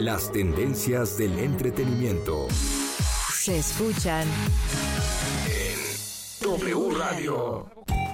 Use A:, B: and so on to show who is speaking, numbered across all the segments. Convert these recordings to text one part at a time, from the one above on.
A: Las tendencias del entretenimiento.
B: Se escuchan
A: en W Radio.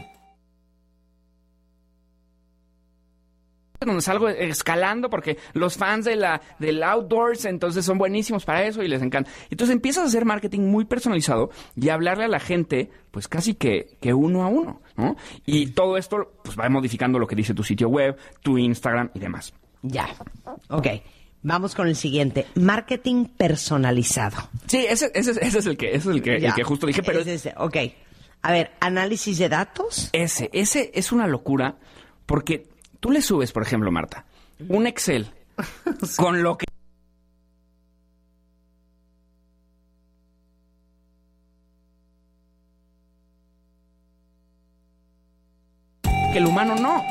C: Donde salgo escalando porque los fans del outdoors entonces son buenísimos para eso y les encanta. Entonces empiezas a hacer marketing muy personalizado y a hablarle a la gente pues casi que uno a uno, ¿no? Y todo esto pues va modificando lo que dice tu sitio web, tu Instagram y demás.
D: Ya, ok. Vamos con el siguiente, marketing personalizado.
C: Sí, ese es el que justo dije, pero
D: ok. A ver, análisis de datos.
C: Ese es una locura porque tú le subes, por ejemplo, Marta, un Excel con lo que el humano no.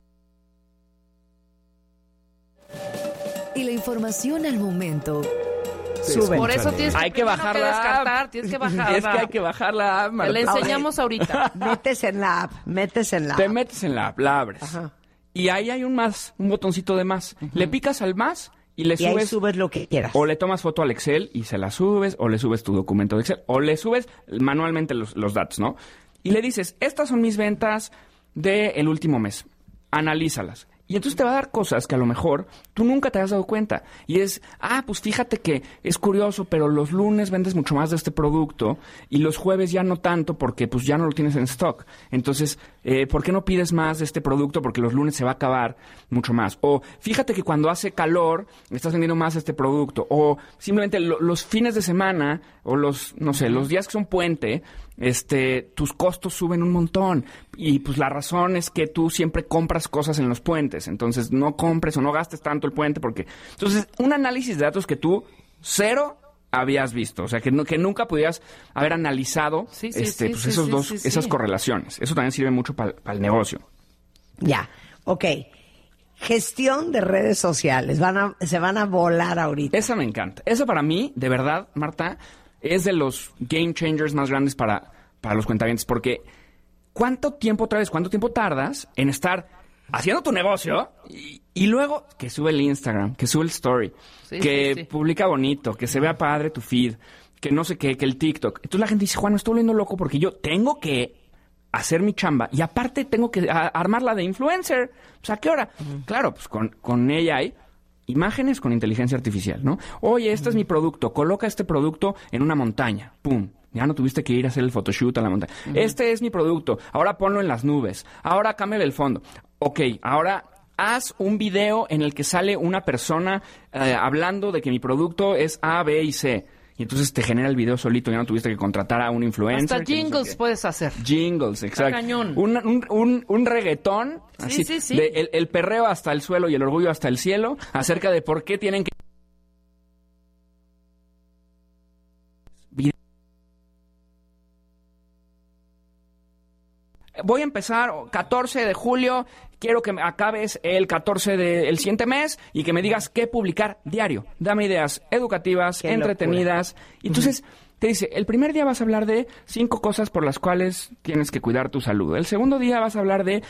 B: Y la información al momento.
D: Sube.
E: Por eso tienes
C: hay que bajar la
E: descartar, tienes que bajar.
C: Es que hay que bajar la app, Marta.
E: Te la enseñamos ahorita.
D: Metes en la app.
C: Te metes en la app, la abres.
D: Ajá.
C: Y ahí hay un botoncito de más. Uh-huh. Le picas al más y le subes.
D: Ahí subes lo que quieras.
C: O le tomas foto al Excel y se la subes, o le subes tu documento de Excel, o le subes manualmente los datos, ¿no? Y le dices, estas son mis ventas del último mes. Analízalas. Y entonces te va a dar cosas que a lo mejor tú nunca te has dado cuenta. Y es, pues fíjate que es curioso, pero los lunes vendes mucho más de este producto y los jueves ya no tanto porque pues ya no lo tienes en stock. Entonces, ¿por qué no pides más de este producto? Porque los lunes se va a acabar mucho más. O fíjate que cuando hace calor estás vendiendo más este producto. O simplemente los fines de semana o los días que son puente, tus costos suben un montón. Y pues la razón es que tú siempre compras cosas en los puentes. Entonces no compres o no gastes tanto el puente porque... Entonces, un análisis de datos que tú cero habías visto. O sea, que nunca pudieras haber analizado esas correlaciones. Eso también sirve mucho para el negocio.
D: Ya, ok. Gestión de redes sociales. Se van a volar ahorita.
C: Esa me encanta. Eso para mí, de verdad, Marta, es de los game changers más grandes para los cuentavientes. Porque ¿cuánto tiempo tardas en estar haciendo tu negocio y luego que sube el Instagram, que sube el story, publica bonito, que se vea padre tu feed, que no sé qué, que el TikTok? Entonces la gente dice, Juan, me estoy volviendo loco porque yo tengo que hacer mi chamba y aparte tengo que armarla de influencer. Pues, ¿a qué hora? Uh-huh. Claro, pues con ella hay imágenes con inteligencia artificial, ¿no? Oye, este es mi producto, coloca este producto en una montaña, ¡pum! Ya no tuviste que ir a hacer el photoshoot a la montaña. Uh-huh. Este es mi producto, ahora ponlo en las nubes, ahora cámbiale el fondo. Ok, ahora haz un video en el que sale una persona hablando de que mi producto es A, B y C. Y entonces te genera el video solito, ya no tuviste que contratar a un influencer.
E: Hasta jingles puedes hacer.
C: Jingles, exacto.
E: Cañón.
C: Un reggaetón, así,
E: sí.
C: El perreo hasta el suelo y el orgullo hasta el cielo, acerca de por qué tienen que... Voy a empezar 14 de julio, quiero que acabes el 14 del siguiente mes y que me digas qué publicar diario. Dame ideas educativas, qué entretenidas. Y entonces te dice, el primer día vas a hablar de 5 cosas por las cuales tienes que cuidar tu salud. El segundo día vas a hablar de...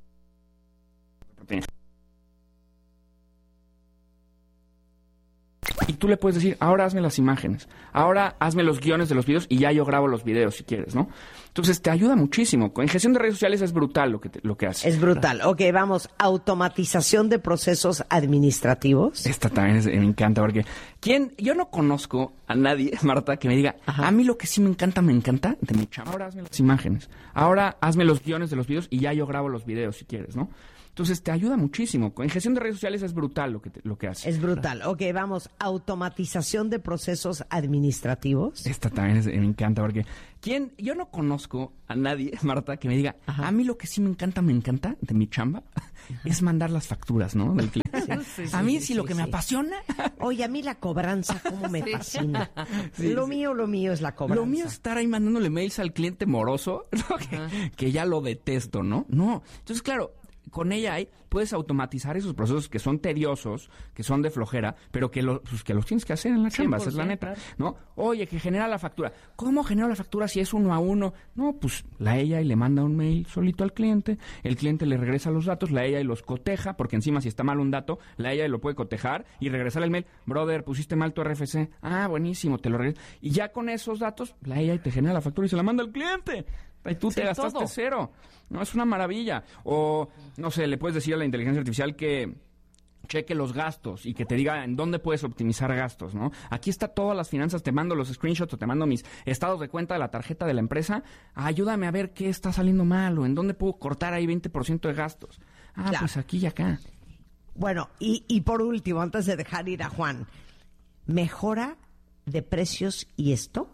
C: Y tú le puedes decir, ahora hazme las imágenes, ahora hazme los guiones de los videos y ya yo grabo los videos si quieres, ¿no? Entonces te ayuda muchísimo. En gestión de redes sociales es brutal lo que hace.
D: Es brutal. Ok, vamos. Automatización de procesos administrativos.
C: Esta también me encanta porque yo no conozco a nadie, Marta, que me diga, a mí lo que sí me encanta de mi chamba. Ahora hazme las imágenes, ahora hazme los guiones de los videos y ya yo grabo los videos si quieres, ¿no? Entonces te ayuda muchísimo. En gestión de redes sociales es brutal lo que hace.
D: Es brutal. Ok, vamos. Automatización de procesos administrativos.
C: Esta también me encanta porque yo no conozco a nadie, Marta, que me diga, a mí lo que sí me encanta de mi chamba es mandar las facturas, ¿no? Del cliente. A mí lo que me apasiona.
D: Oye, a mí la cobranza cómo me fascina. Lo mío es la cobranza.
C: Lo mío es estar ahí mandándole mails al cliente moroso, ¿no? que ya lo detesto, ¿no? No. Entonces, claro, con AI puedes automatizar esos procesos que son tediosos, que son de flojera, pero que los tienes que hacer en la chamba, esa es la neta,
E: claro.
C: ¿no? Oye, que genera la factura. ¿Cómo genera la factura si es 1 a 1? No, pues la AI le manda un mail solito al cliente, el cliente le regresa los datos, la AI los coteja, porque encima si está mal un dato, la AI lo puede cotejar y regresar el mail. Brother, pusiste mal tu RFC. Ah, buenísimo, te lo regresa. Y ya con esos datos, la AI te genera la factura y se la manda al cliente. Y tú te gastaste
E: todo.
C: cero. No, es una maravilla. O, no sé, le puedes decir a la inteligencia artificial que cheque los gastos y que te diga en dónde puedes optimizar gastos, ¿no? Aquí está todas las finanzas, te mando los screenshots o te mando mis estados de cuenta de la tarjeta de la empresa. Ayúdame a ver qué está saliendo mal o en dónde puedo cortar ahí 20% de gastos.
D: Claro.
C: Pues aquí y acá.
D: Bueno, y por último, antes de dejar ir a Juan, ¿mejora de precios y stock?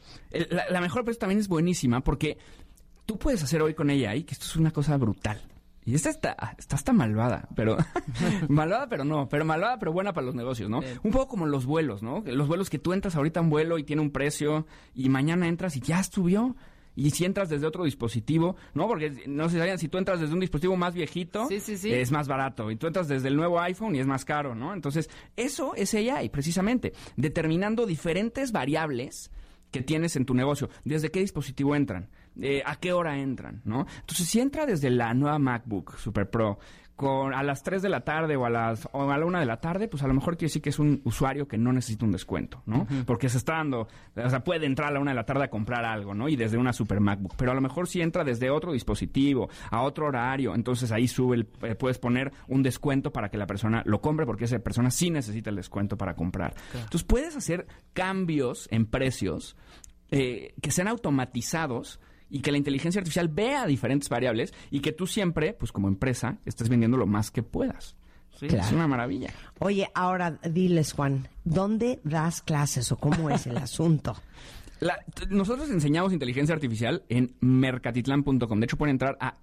C: La mejor precio también es buenísima porque tú puedes hacer hoy con AI, que esto es una cosa brutal. Y esta está hasta malvada, pero malvada pero buena para los negocios, ¿no? Un poco como los vuelos, ¿no? Los vuelos que tú entras ahorita a un vuelo y tiene un precio y mañana entras y ya subió. Y si entras desde otro dispositivo, ¿no? Porque no se sabían, si tú entras desde un dispositivo más viejito,
E: Sí.
C: es más barato. Y tú entras desde el nuevo iPhone y es más caro, ¿no? Entonces, eso es AI, precisamente. Determinando diferentes variables que tienes en tu negocio. ¿Desde qué dispositivo entran? ¿A qué hora entran? ¿No? Entonces, si entra desde la nueva MacBook Super Pro a las 3 de la tarde o a la 1 de la tarde, pues a lo mejor quiere decir que es un usuario que no necesita un descuento, ¿no? Uh-huh. Porque se está dando, o sea, puede entrar a la 1 de la tarde a comprar algo, ¿no? Y desde una Super MacBook. Pero a lo mejor si entra desde otro dispositivo, a otro horario, entonces ahí puedes poner un descuento para que la persona lo compre, porque esa persona sí necesita el descuento para comprar. Claro. Entonces puedes hacer cambios en precios que sean automatizados y que la inteligencia artificial vea diferentes variables y que tú siempre, pues como empresa, estés vendiendo lo más que puedas. Sí, claro. Es una maravilla.
D: Oye, ahora diles, Juan, ¿dónde das clases o cómo es el asunto?
C: Nosotros enseñamos inteligencia artificial en mercatitlán.com. De hecho, pueden entrar a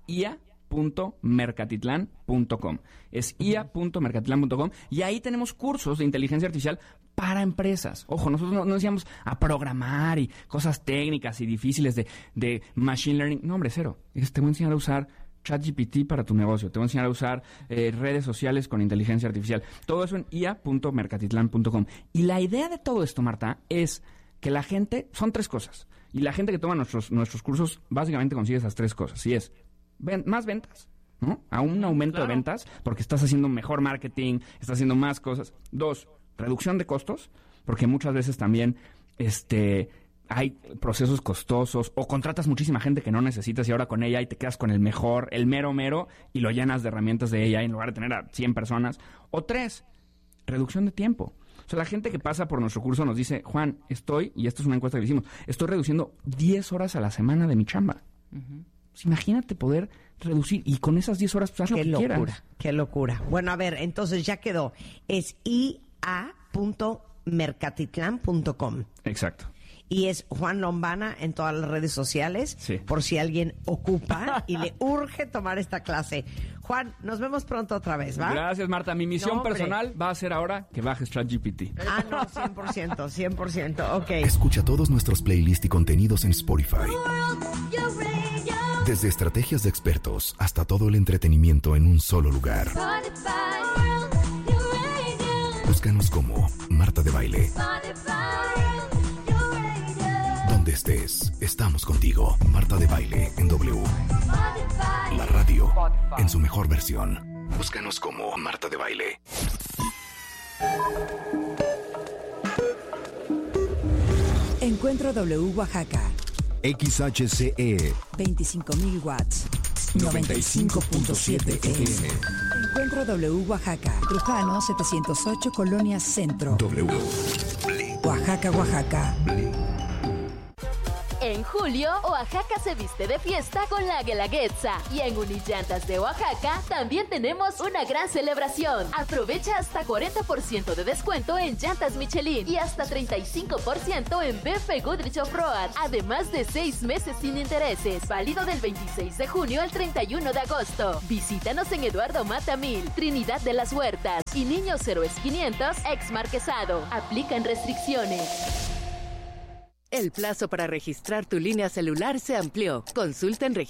C: ia.mercatitlán.com. Es ia.mercatitlán.com y ahí tenemos cursos de inteligencia artificial para empresas. Ojo, nosotros no decíamos a programar y cosas técnicas y difíciles de machine learning. No, hombre, cero. Te voy a enseñar a usar ChatGPT para tu negocio. Te voy a enseñar a usar redes sociales con inteligencia artificial. Todo eso en ia.mercatitlán.com. Y la idea de todo esto, Marta, es que la gente... Son 3 cosas. Y la gente que toma nuestros cursos básicamente consigue esas 3 cosas. Y es más ventas, ¿no? A un aumento de ventas porque estás haciendo mejor marketing, estás haciendo más cosas. 2, reducción de costos, porque muchas veces también hay procesos costosos o contratas muchísima gente que no necesitas y ahora con AI te quedas con el mejor, el mero y lo llenas de herramientas de AI en lugar de tener a 100 personas. O 3, reducción de tiempo. O sea, la gente que pasa por nuestro curso nos dice, Juan, y esto es una encuesta que hicimos, estoy reduciendo 10 horas a la semana de mi chamba. Uh-huh. Pues imagínate poder reducir y con esas 10 horas pues haz lo que quieras.
D: Qué locura. Bueno, a ver, entonces ya quedó. Es ia.mercatitlán.com.
C: Exacto.
D: Y es Juan Lombana en todas las redes sociales,
C: sí, por
D: si alguien ocupa y le urge tomar esta clase. Juan, nos vemos pronto otra vez, ¿va?
C: Gracias, Marta. Mi misión personal va a ser ahora que bajes ChatGPT.
D: Ah, no, 100%. Ok.
A: Escucha todos nuestros playlists y contenidos en Spotify. Desde estrategias de expertos hasta todo el entretenimiento en un solo lugar. Búscanos como Marta de Baile. Donde estés, estamos contigo. Marta de Baile en W. La radio en su mejor versión. Búscanos como Marta de Baile.
B: Encuentro W Oaxaca.
A: XHCE
B: 25,000 watts. 95.7 FM. Encuentro W Oaxaca. Trujano 708 Colonia Centro.
A: W.
B: Oaxaca, Oaxaca.
F: En julio, Oaxaca se viste de fiesta con la Guelaguetza. Y en Unillantas de Oaxaca también tenemos una gran celebración. Aprovecha hasta 40% de descuento en llantas Michelin y hasta 35% en BF Goodrich Off-Road. Además de 6 meses sin intereses. Válido del 26 de junio al 31 de agosto. Visítanos en Eduardo Mata 1000, Trinidad de las Huertas y Niños Héroes 500, ex Marquesado. Aplican restricciones.
G: El plazo para registrar tu línea celular se amplió. Consulta en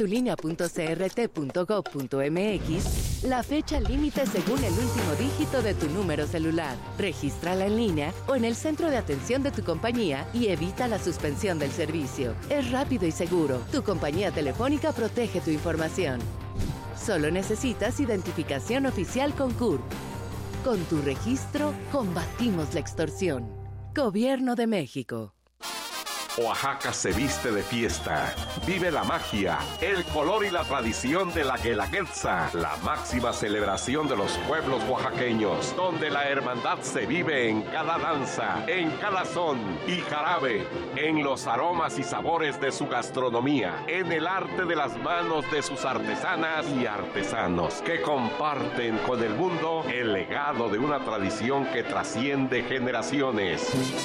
G: registratulinea.crt.gov.mx la fecha límite según el último dígito de tu número celular. Regístrala en línea o en el centro de atención de tu compañía y evita la suspensión del servicio. Es rápido y seguro. Tu compañía telefónica protege tu información. Solo necesitas identificación oficial con CURP. Con tu registro, combatimos la extorsión. Gobierno de México.
H: Oaxaca se viste de fiesta. Vive la magia, el color y la tradición de la Guelaguetza, la máxima celebración de los pueblos oaxaqueños, donde la hermandad se vive en cada danza, en cada son y jarabe, en los aromas y sabores de su gastronomía, en el arte de las manos de sus artesanas y artesanos, que comparten con el mundo el legado de una tradición que trasciende generaciones.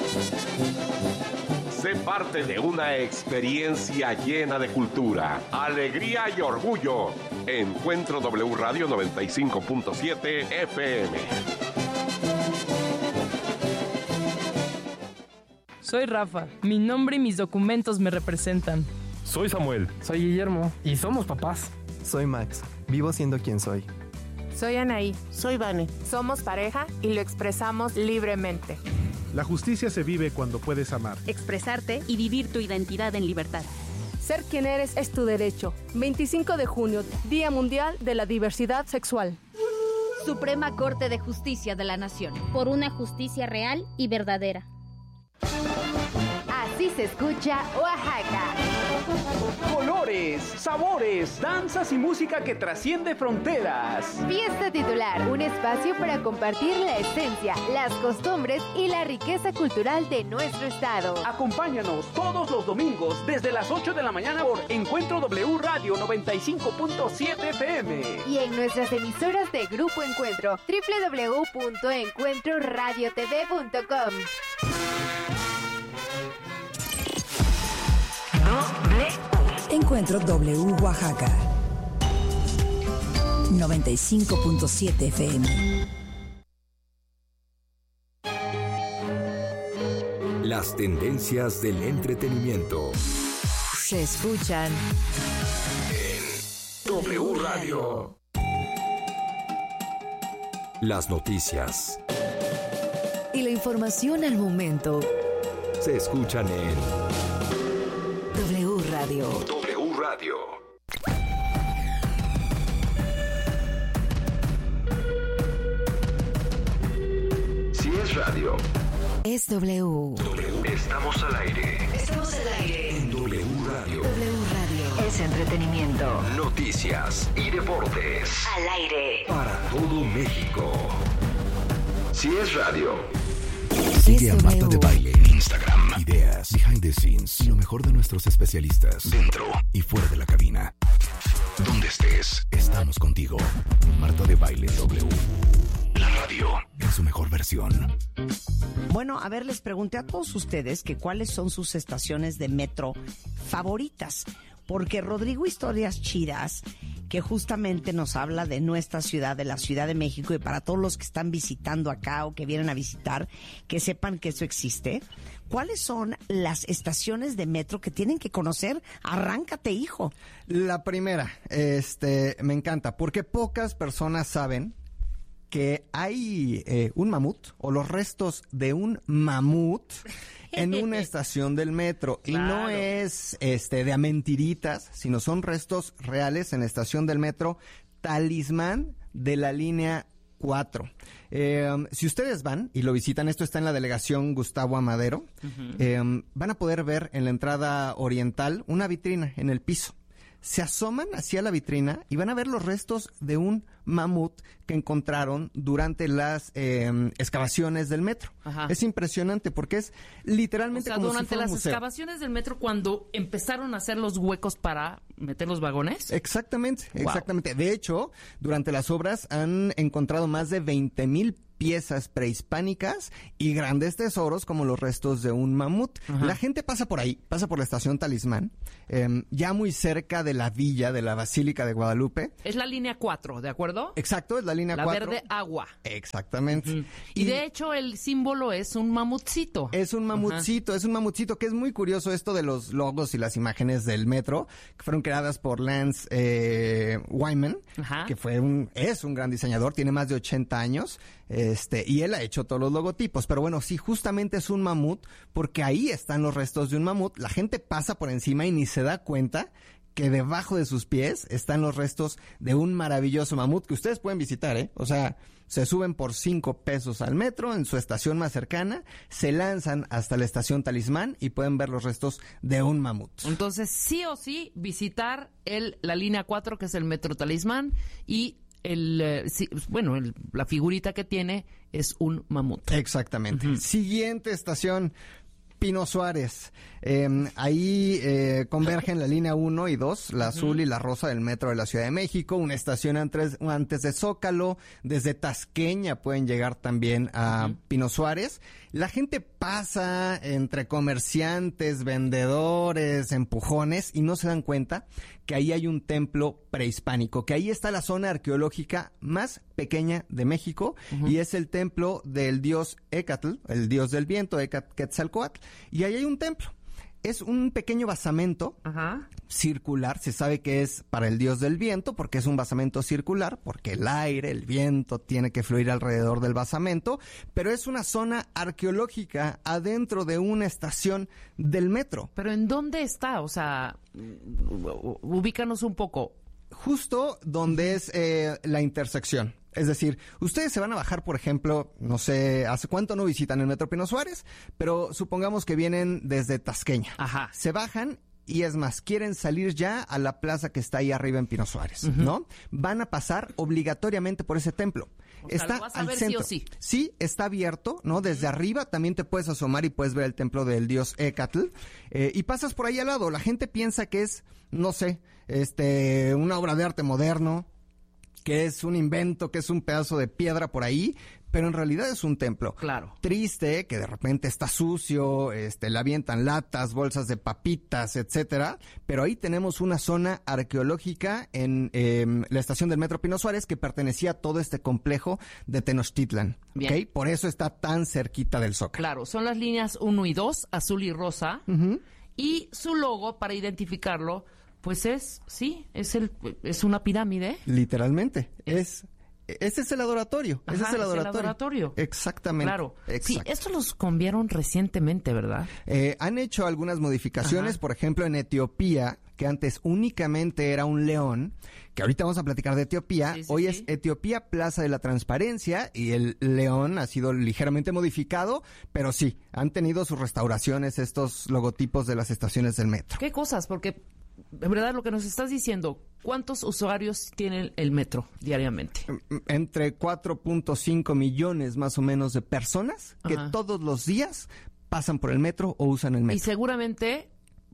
H: Sé parte de una experiencia llena de cultura, alegría y orgullo. Encuentro W Radio 95.7 FM.
I: Soy Rafa. Mi nombre y mis documentos me representan.
J: Soy Samuel.
K: Soy Guillermo.
J: Y somos papás.
K: Soy Max. Vivo siendo quien soy.
L: Soy Anaí.
M: Soy Vane.
L: Somos pareja y lo expresamos libremente.
N: La justicia se vive cuando puedes amar,
O: expresarte y vivir tu identidad en libertad.
P: Ser quien eres es tu derecho. 25 de junio, Día Mundial de la Diversidad Sexual.
O: Suprema Corte de Justicia de la Nación.
Q: Por una justicia real y verdadera.
F: Así se escucha Oaxaca.
R: Colores, sabores, danzas y música que trasciende fronteras.
F: Fiesta Titular, un espacio para compartir la esencia, las costumbres y la riqueza cultural de nuestro estado.
R: Acompáñanos todos los domingos desde las 8 de la mañana por Encuentro W Radio 95.7 FM.
F: Y en nuestras emisoras de Grupo Encuentro, www.encuentroradiotv.com.
B: Encuentro W Oaxaca 95.7 FM.
A: Las tendencias del entretenimiento
G: se escuchan
A: en W Radio. Las noticias
G: y la información al momento
A: se escuchan en
G: W Radio.
A: W Radio. Si es radio,
G: es W.
A: Estamos al aire.
G: Estamos al aire.
A: En W Radio.
G: W Radio. Es entretenimiento.
A: Noticias y deportes.
G: Al aire.
A: Para todo México. Si es radio. Sigue a Marta de Baile en Instagram. Ideas, behind the scenes y lo mejor de nuestros especialistas dentro y fuera de la cabina. Donde estés, estamos contigo. Marta de Baile W. La radio en su mejor versión.
D: Bueno, a ver, les pregunté a todos ustedes que cuáles son sus estaciones de metro favoritas. Porque Rodrigo Historias Chidas, que justamente nos habla de nuestra ciudad, de la Ciudad de México, y para todos los que están visitando acá o que vienen a visitar, que sepan que eso existe. ¿Cuáles son las estaciones de metro que tienen que conocer? Arráncate, hijo.
K: La primera, me encanta, porque pocas personas saben que hay un mamut o los restos de un mamut en una estación del metro. Claro. Y no es de a mentiritas, sino son restos reales en la estación del metro Talismán de la línea 4. Si ustedes van y lo visitan, esto está en la delegación Gustavo Amadero, van a poder ver en la entrada oriental una vitrina en el piso. Se asoman hacia la vitrina y van a ver los restos de un mamut que encontraron durante las excavaciones del metro. Ajá. Es impresionante porque es literalmente como
E: durante
K: si fuera
E: las
K: un museo.
E: Excavaciones del metro, cuando empezaron a hacer los huecos para meter los vagones.
K: Exactamente,
E: wow.
K: Exactamente. De hecho, durante las obras han encontrado más de 20,000 piezas prehispánicas y grandes tesoros como los restos de un mamut.
E: Ajá.
K: La gente pasa por ahí, pasa por la estación Talismán, ya muy cerca de la villa de la Basílica de Guadalupe.
E: Es la línea 4, ¿de acuerdo?
K: Exacto, es la línea 4.
E: La verde agua.
K: Exactamente.
E: Y de hecho el símbolo es un mamutcito.
K: Es un mamutcito que es muy curioso esto de los logos y las imágenes del metro, que fueron creadas por Lance Wyman, que es un gran diseñador, tiene más de 80 años, y él ha hecho todos los logotipos. Pero bueno, sí, justamente es un mamut, porque ahí están los restos de un mamut. La gente pasa por encima y ni se da cuenta que debajo de sus pies están los restos de un maravilloso mamut que ustedes pueden visitar, ¿eh? O sea, se suben por 5 pesos al metro en su estación más cercana, se lanzan hasta la estación Talismán y pueden ver los restos de un mamut.
E: Entonces, sí o sí, visitar la línea 4, que es el Metro Talismán, y la figurita que tiene es un mamut.
K: Exactamente. Siguiente estación, Pino Suárez. Ahí convergen la línea 1 y 2, la azul y la rosa del metro de la Ciudad de México. Una estación antes de Zócalo. Desde Tasqueña pueden llegar también a Pino Suárez. La gente pasa entre comerciantes, vendedores, empujones y no se dan cuenta que ahí hay un templo prehispánico, que ahí está la zona arqueológica más pequeña de México y es el templo del dios Écatl, el dios del viento, Quetzalcóatl, y ahí hay un templo. Es un pequeño basamento circular, se sabe que es para el dios del viento porque es un basamento circular, porque el aire, el viento tiene que fluir alrededor del basamento, pero es una zona arqueológica adentro de una estación del metro.
E: ¿Pero en dónde está? O sea, ubícanos un poco.
K: Justo donde es la intersección. Es decir, ustedes se van a bajar, por ejemplo, no sé, ¿hace cuánto no visitan el Metro Pino Suárez? Pero supongamos que vienen desde Tasqueña.
E: Ajá.
K: Se bajan y es más, quieren salir ya a la plaza que está ahí arriba en Pino Suárez, ¿no? Van a pasar obligatoriamente por ese templo.
E: O sea,
K: está
E: lo vas a
K: al
E: ver
K: centro.
E: sí o sí.
K: Sí, está abierto, ¿no? Desde arriba también te puedes asomar y puedes ver el templo del dios Écatl. Y pasas por ahí al lado. La gente piensa que es, no sé, una obra de arte moderno, que es un invento, que es un pedazo de piedra por ahí, pero en realidad es un templo.
E: Claro.
K: Triste, que de repente está sucio, le avientan latas, bolsas de papitas, etcétera, pero ahí tenemos una zona arqueológica en la estación del Metro Pino Suárez que pertenecía a todo este complejo de Tenochtitlan.
E: Bien.
K: ¿Okay? Por eso está tan cerquita del Zócalo.
E: Claro, son las líneas 1 y 2, azul y rosa, y su logo, para identificarlo, pues es una pirámide.
K: Literalmente. Ese es el adoratorio.
E: Ajá,
K: ese es el adoratorio.
E: el adoratorio.
K: Exactamente.
E: Claro.
K: Exacto.
E: Sí, esto los cambiaron recientemente, ¿verdad?
K: Han hecho algunas modificaciones, por ejemplo, en Etiopía, que antes únicamente era un león, que ahorita vamos a platicar de Etiopía. Hoy es Etiopía Plaza de la Transparencia y el león ha sido ligeramente modificado, pero sí, han tenido sus restauraciones estos logotipos de las estaciones del metro.
E: ¿Qué cosas? Porque en verdad lo que nos estás diciendo, ¿cuántos usuarios tiene el metro diariamente?
K: Entre 4.5 millones más o menos de personas que todos los días pasan por el metro o usan el metro.
E: Y seguramente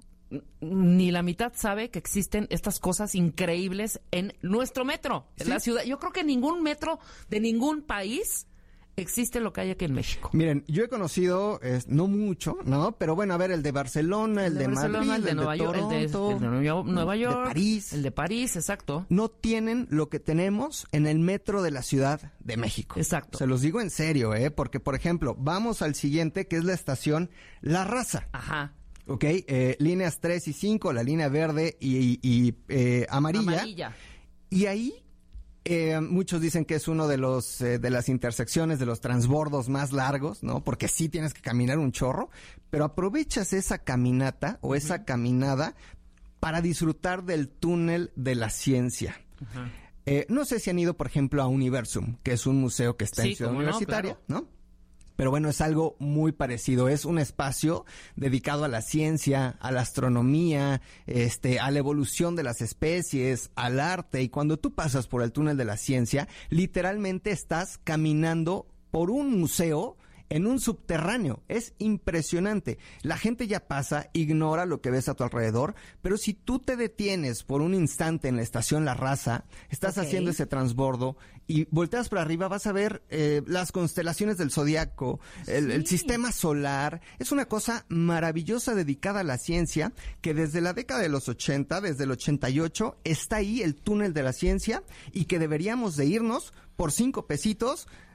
E: ni la mitad sabe que existen estas cosas increíbles en nuestro metro, en la ciudad. Yo creo que ningún metro de ningún país existe lo que hay aquí en México.
K: Miren, yo he conocido, no mucho, ¿no? Pero bueno, a ver, el de Barcelona, el de Madrid,
E: el de Nueva York,
K: Toronto,
E: el de Nueva York,
K: de París.
E: El de París, exacto.
K: No tienen lo que tenemos en el metro de la Ciudad de México.
E: Exacto.
K: Se los digo en serio, porque, por ejemplo, vamos al siguiente, que es la estación La Raza.
E: Ajá.
K: Ok, líneas 3 y 5, la línea verde y amarilla. Y ahí muchos dicen que es uno de los de las intersecciones, de los transbordos más largos, ¿no? Porque sí tienes que caminar un chorro, pero aprovechas esa caminata o esa caminada para disfrutar del túnel de la ciencia. No sé si han ido, por ejemplo, a Universum, que es un museo que está en Ciudad Universitaria, ¿no? Pero bueno, es algo muy parecido. Es un espacio dedicado a la ciencia, a la astronomía, a la evolución de las especies, al arte. Y cuando tú pasas por el túnel de la ciencia, literalmente estás caminando por un museo en un subterráneo. Es impresionante. La gente ya pasa, ignora lo que ves a tu alrededor, pero si tú te detienes por un instante en la estación La Raza, estás haciendo ese transbordo y volteas para arriba, vas a ver las constelaciones del zodiaco, el sistema solar. Es una cosa maravillosa dedicada a la ciencia, que desde la década de los 80, desde el 88, está ahí el túnel de la ciencia, y que deberíamos de irnos por 5 pesitos